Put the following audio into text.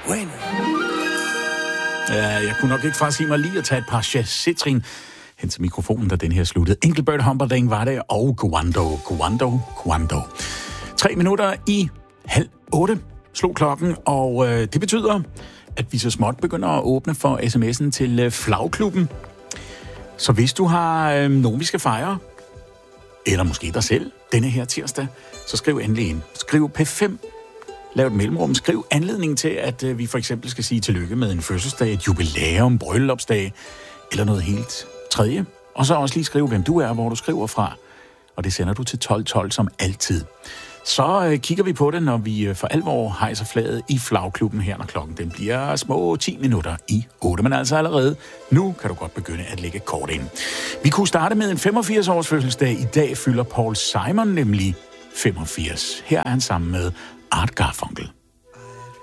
When. Ja, jeg kunne nok ikke frasige mig lige at tage et par chassitrin hen til mikrofonen, da den her sluttede. Engelbert Humperdinck var det, og Guando. 3 minutter i 7:30 slog klokken, og det betyder, at vi så småt begynder at åbne for sms'en til Flagklubben. Så hvis du har nogen, vi skal fejre, eller måske dig selv, denne her tirsdag, så skriv endelig ind. Skriv P5, lav et mellemrum, skriv anledningen til, at vi for eksempel skal sige tillykke med en fødselsdag, et jubilæum, bryllupsdag, eller noget helt tredje. Og så også lige skrive, hvem du er, hvor du skriver fra. Og det sender du til 1212 som altid. Så kigger vi på det, når vi for alvor hejser flaget i Flagklubben her, når klokken den bliver små 10 minutter i 8. Men altså allerede nu kan du godt begynde at lægge kort ind. Vi kunne starte med en 85-års fødselsdag. I dag fylder Paul Simon nemlig 85. Her er han sammen med Art Garfunkel.